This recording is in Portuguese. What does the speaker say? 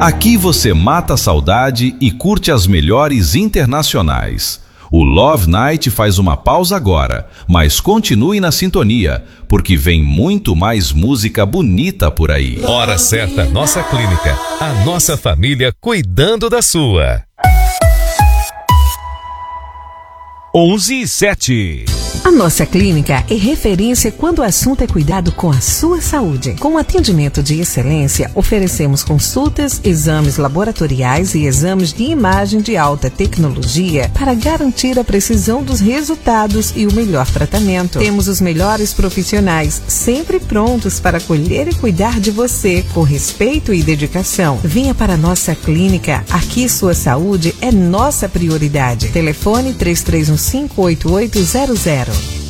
Aqui você mata a saudade e curte as melhores internacionais. O Love Night faz uma pausa agora, mas continue na sintonia, porque vem muito mais música bonita por aí. Hora certa, nossa clínica, a nossa família cuidando da sua. 11:07. A nossa clínica é referência quando o assunto é cuidado com a sua saúde. Com atendimento de excelência, oferecemos consultas, exames laboratoriais e exames de imagem de alta tecnologia para garantir a precisão dos resultados e o melhor tratamento. Temos os melhores profissionais sempre prontos para acolher e cuidar de você com respeito e dedicação. Venha para a nossa clínica. Aqui sua saúde é nossa prioridade. Telefone 3315-8800.